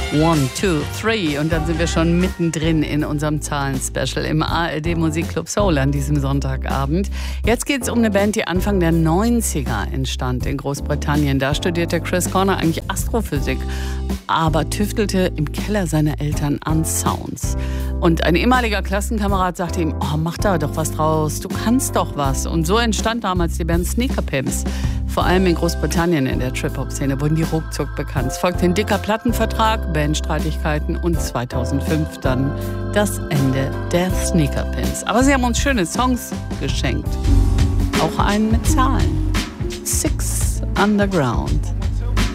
1, 2, 3 und dann sind wir schon mittendrin in unserem Zahlen-Special im ARD Musikclub Soul an diesem Sonntagabend. Jetzt geht es um eine Band, die Anfang der 90er entstand in Großbritannien. Da studierte Chris Corner eigentlich Astrophysik, aber tüftelte im Keller seiner Eltern an Sounds. Und ein ehemaliger Klassenkamerad sagte ihm, oh, mach da doch was draus, du kannst doch was. Und so entstand damals die Band Sneaker Pimps. Vor allem in Großbritannien in der Trip-Hop-Szene wurden die ruckzuck bekannt. Es folgte ein dicker Plattenvertrag, Bandstreitigkeiten und 2005 dann das Ende der Sneaker Pimps. Aber sie haben uns schöne Songs geschenkt. Auch einen mit Zahlen. 6 Underground.